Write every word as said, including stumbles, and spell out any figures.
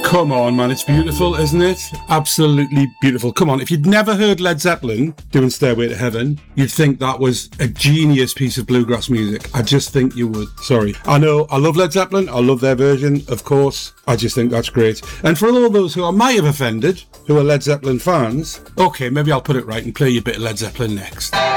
Come on, man, it's beautiful, isn't it? Absolutely beautiful. Come on, if you'd never heard Led Zeppelin doing Stairway to Heaven, you'd think that was a genius piece of bluegrass music. I just think you would. Sorry. I know, I love Led Zeppelin. I love their version, of course. I just think that's great. And for all those who I might have offended, who are Led Zeppelin fans, okay, maybe I'll put it right and play you a bit of Led Zeppelin next.